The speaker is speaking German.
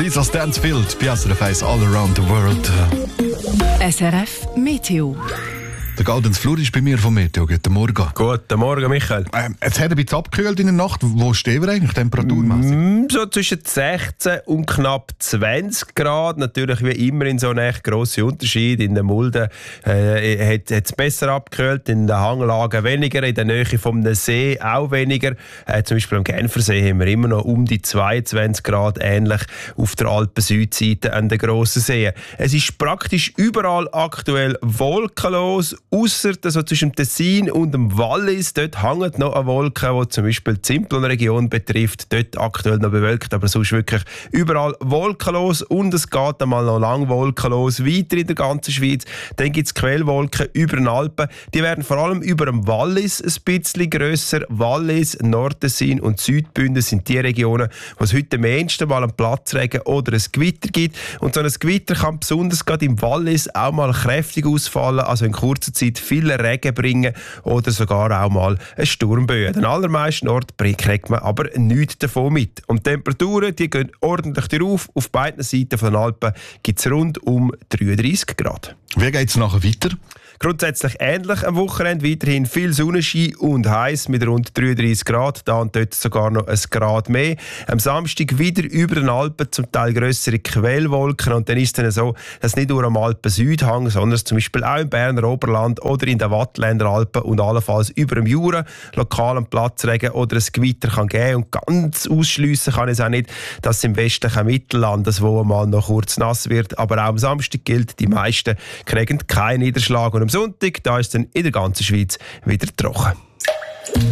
Lisa Stansfield, bei SRF 1 All Around the World. SRF Meteo. Der Gaudenz Flur ist bei mir vom Meteo. Guten Morgen. Guten Morgen, Michael. Jetzt hat ein bisschen abgekühlt in der Nacht. Wo stehen wir eigentlich temperaturmässig? So zwischen 16 und knapp 20 Grad. Natürlich wie immer in so einem echt grossen Unterschied. In der Mulde hat es besser abgekühlt, in den Hanglagen weniger, in der Nähe vom See auch weniger. Zum Beispiel am Genfersee haben wir immer noch um die 22 Grad, ähnlich auf der Alpen-Südseite an den grossen Seen. Es ist praktisch überall aktuell wolkenlos, ausser so zwischen dem Tessin und dem Wallis. Dort hängt noch eine Wolke, die zum Beispiel die Simplon-Region betrifft. Dort aktuell noch bewölkt, aber sonst wirklich überall wolkenlos. Und es geht einmal noch lang wolkenlos weiter in der ganzen Schweiz. Dann gibt es Quellwolken über den Alpen. Die werden vor allem über dem Wallis ein bisschen grösser. Wallis, Nordtessin und Südbünden sind die Regionen, wo es heute am ehesten mal einen Platzregen oder ein Gewitter gibt. Und so ein Gewitter kann besonders gerade im Wallis auch mal kräftig ausfallen, also in kurzer Zeit viel Regen bringen oder sogar auch mal eine Sturmböe. An den allermeisten Orten kriegt man aber nichts davon mit. Und die Temperaturen die gehen ordentlich rauf. Auf beiden Seiten von den Alpen gibt es rund um 33 Grad. Wie geht es nachher weiter? Grundsätzlich ähnlich am Wochenende. Weiterhin viel Sonnenschein und heiß mit rund 33 Grad. Da und dort sogar noch ein Grad mehr. Am Samstag wieder über den Alpen zum Teil grössere Quellwolken. Und dann ist es dann so, dass nicht nur am Alpen-Südhang, sondern zum Beispiel auch im Berner Oberland oder in den Wattländer Alpen und allenfalls über dem Jura lokalen Platzregen oder ein Gewitter kann geben. Und ganz ausschliessen kann ich es auch nicht, dass es im westlichen Mittelland, wo mal noch kurz nass wird. Aber auch am Samstag gilt, die meisten kriegen keinen Niederschlag. Und am Sonntag da ist es dann in der ganzen Schweiz wieder trocken.